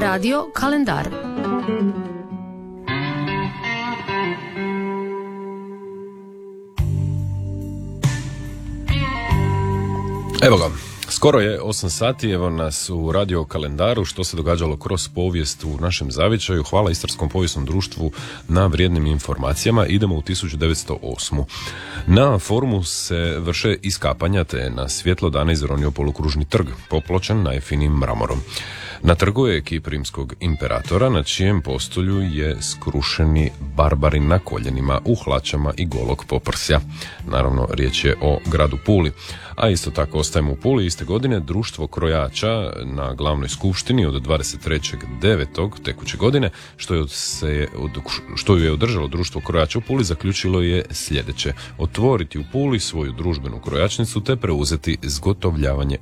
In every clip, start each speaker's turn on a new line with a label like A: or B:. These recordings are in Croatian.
A: Radio kalendar.
B: Evo ga, skoro je 8 sati, evo nas u radio kalendaru, što se događalo kroz povijest u našem zavičaju. Hvala Istarskom povijesnom društvu na vrijednim informacijama. Idemo u 1908. Na forumu se vrše iskapanja, te na svjetlo dana izronio polukružni trg, popločen najfinijim mramorom. Na trgu je ekip rimskog imperatora, na čijem postolju je skrušeni barbarin na koljenima, u hlačama i golog poprsja. Naravno, riječ je o gradu Puli. A isto tako ostajemo u Puli iste godine. Društvo krojača na glavnoj skupštini od 23.9. tekuće godine, što ju je održalo društvo krojača u Puli, zaključilo je sljedeće: otvoriti u Puli svoju družbenu krojačnicu te preuzeti zgotovljavanje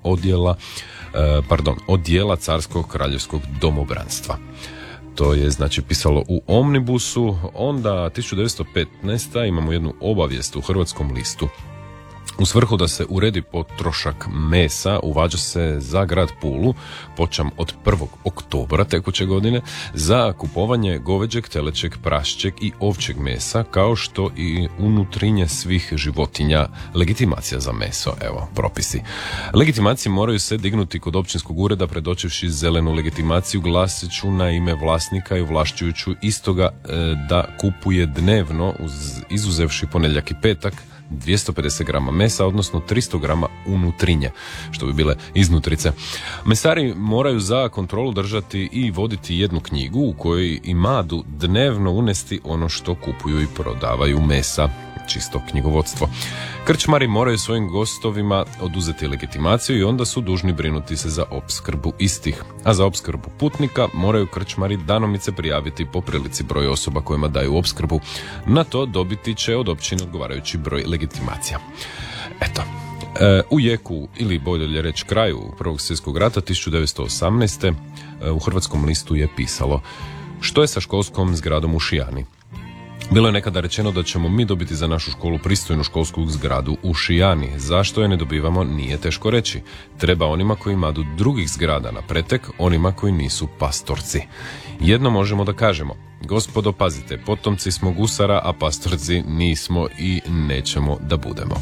B: odjela carskog kraljevskog domobranstva. To je znači pisalo u Omnibusu. Onda 1915. imamo jednu obavijest u Hrvatskom listu. U svrhu da se uredi potrošak mesa, uvađa se za grad Pulu, počam od 1. oktobra tekuće godine, za kupovanje goveđeg, telećeg, prašćeg i ovčeg mesa, kao što i unutrinje svih životinja. Legitimacija za meso, evo, propisi. Legitimacije moraju se dignuti kod općinskog ureda, predočivši zelenu legitimaciju, glasiću na ime vlasnika i ovlašćujuću istoga da kupuje dnevno, izuzevši ponedjeljak i petak, 250 grama mesa, odnosno 300 grama unutrinje, što bi bile iznutrice. Mesari moraju za kontrolu držati i voditi jednu knjigu u kojoj imadu dnevno unesti ono što kupuju i prodavaju mesa. Čisto knjigovodstvo. Krčmari moraju svojim gostovima oduzeti legitimaciju i onda su dužni brinuti se za opskrbu istih. A za opskrbu putnika moraju krčmari danomice prijaviti po prilici broj osoba kojima daju opskrbu. Na to dobiti će od općine odgovarajući broj legitimacija. Eto. U jeku, ili bolje reći kraju Prvog svjetskog rata 1918. u Hrvatskom listu je pisalo: što je sa školskom zgradom u Šijani? Bilo je nekada rečeno da ćemo mi dobiti za našu školu pristojnu školsku zgradu u Šijani. Zašto je ne dobivamo, nije teško reći. Treba onima koji imaju drugih zgrada na pretek, onima koji nisu pastorci. Jedno možemo da kažemo: gospodo, pazite, potomci smo gusara, a pastorci nismo i nećemo da budemo.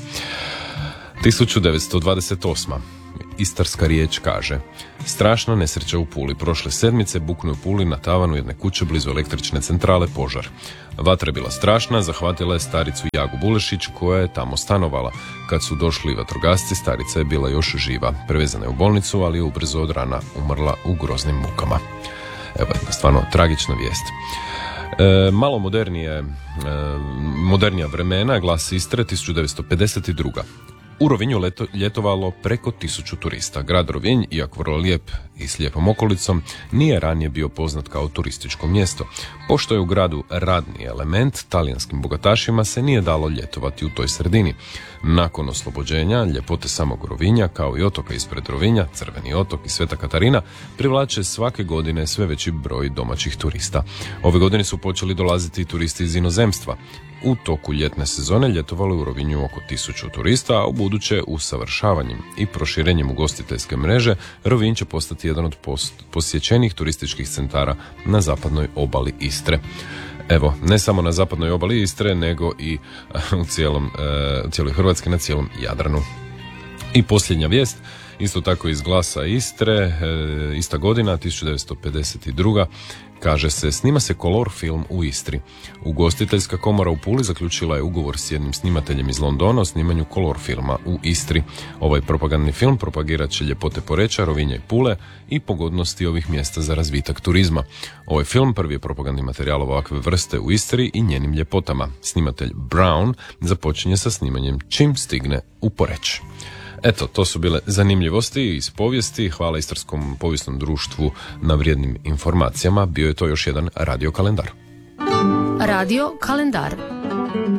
B: 1928. Istarska riječ kaže: strašna nesreća u Puli. Prošle sedmice buknuo u Puli na tavanu jedne kuće blizu električne centrale požar. Vatra je bila strašna, zahvatila je staricu Jagu Bulešić koja je tamo stanovala. Kad su došli vatrogasci, starica je bila još živa. Prevezana je u bolnicu, ali je ubrzo od rana umrla u groznim mukama. Evo jedna stvarno tragična vijest. Malo modernija vremena, Glas Istre, 1952. U Rovinju ljetovalo preko 1000 turista. Grad Rovinj, iako vrlo lijep i s lijepom okolicom, nije ranije bio poznat kao turističko mjesto. Pošto je u gradu radni element, talijanskim bogatašima se nije dalo ljetovati u toj sredini. Nakon oslobođenja, ljepote samog Rovinja, kao i otoka ispred Rovinja, Crveni otok i Sveta Katarina, privlače svake godine sve veći broj domaćih turista. Ove godine su počeli dolaziti turisti iz inozemstva. U toku ljetne sezone ljetovalo je u Rovinju oko 1000 turista, a u buduće usavršavanjem i proširenjem ugostiteljske mreže Rovinj će postati jedan od posjećenih turističkih centara na zapadnoj obali Istre. Evo, ne samo na zapadnoj obali Istre, nego i u cijeloj Hrvatskoj, na cijelom Jadranu. I posljednja vijest, isto tako iz Glasa Istre, ista godina, 1952. Kaže se: snima se kolor film u Istri. Ugostiteljska komora u Puli zaključila je ugovor s jednim snimateljem iz Londona o snimanju kolor filma u Istri. Ovaj propagandni film propagirat će ljepote Poreča, Rovinja i Pule i pogodnosti ovih mjesta za razvitak turizma. Ovaj film prvi je propagandni materijal ovakve vrste u Istri i njenim ljepotama. Snimatelj Brown započinje sa snimanjem čim stigne u Poreč. Eto, to su bile zanimljivosti iz povijesti. Hvala Istarskom povijesnom društvu na vrijednim informacijama. Bio je to još jedan radio kalendar.
A: Radio kalendar.